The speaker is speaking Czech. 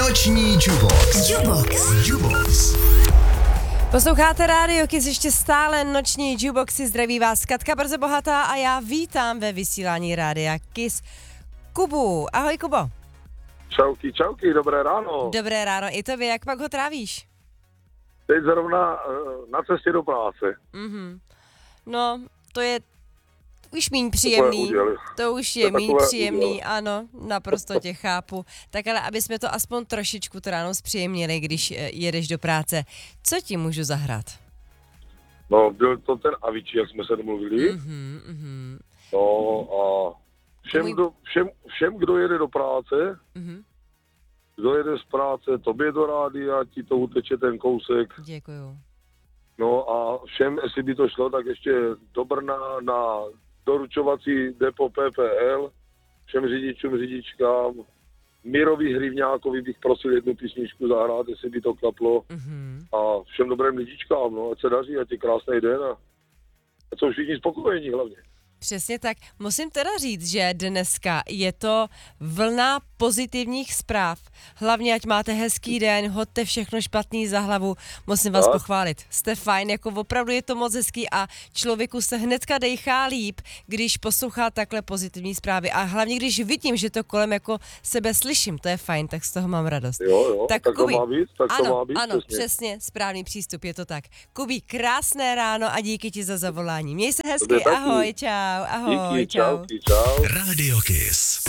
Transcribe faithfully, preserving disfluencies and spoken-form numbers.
Noční Jubox. Jubox. Jubox. Posloucháte rádio Kiss, ještě stále noční Juboxy, zdraví vás Katka Brzo Bohatá a já vítám ve vysílání rádia Kiss Kubu. Ahoj Kubo. Čauky, čauky, dobré ráno. Dobré ráno, i tobě, jak pak ho trávíš? Teď zrovna na cestě do práce. Mhm. No, to je už míň příjemný, to už je míň příjemný, ano, naprosto tě chápu. Tak ale aby jsme to aspoň trošičku to ráno zpříjemnili, když jedeš do práce, co ti můžu zahrát? No, byl to ten Avicii, jak jsme se domluvili. Mhm, mhm. No a všem, Můj... kdo, všem, všem, kdo jede do práce, Mhm. kdo jede z práce, tobě do rádia, ti to uteče ten kousek. Děkuju. No a všem, jestli by to šlo, tak ještě do Brna na doručovací depo P P L, všem řidičům, řidičkám, Mirovi Hrivňákovi bych prosil jednu písničku zahrát, jestli by to klaplo. Mhm. A všem dobrým lidičkám, no, ať se daří, ať je krásný den a ať jsou všichni spokojení hlavně. Přesně tak. Musím teda říct, že dneska je to vlna pozitivních zpráv. Hlavně, ať máte hezký den, hoďte všechno špatný za hlavu. Musím vás tak pochválit. Jste fajn, jako opravdu je to moc hezký a člověku se hnedka dejchá líp, když poslouchá takhle pozitivní zprávy. A hlavně, když vidím, že to kolem jako sebe slyším, to je fajn, tak z toho mám radost. Jo, jo, tak, tak Kubi, to má být, tak ano, to má být. Ano, přesně. přesně, správný přístup, je to tak. Kubi, krásné ráno a díky ti za zavolání. Měj se hezky, Tobě taky. ahoj, čau, ahoj, Díky, čau. čauky, čau. Radio Kiss.